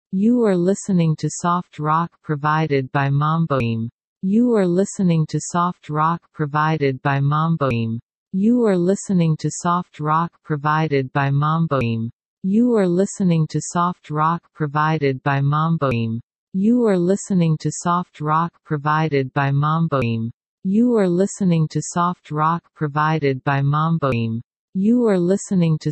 You are listening to soft rock provided by Mamboim. You are listening to soft rock provided by Mamboim. You are listening to soft rock provided by Mamboim. You are listening to soft rock provided by Mamboim. You are listening to soft rock provided by Mamboim. You are listening to soft rock provided by Mamboim. You are listening to